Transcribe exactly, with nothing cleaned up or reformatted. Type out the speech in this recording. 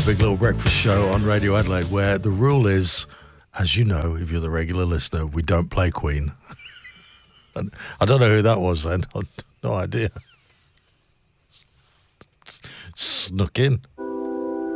Big Little Breakfast Show on Radio Adelaide, where the rule is, as you know, if you're the regular listener, we don't play Queen. I don't know who that was then. No idea. Snuck in.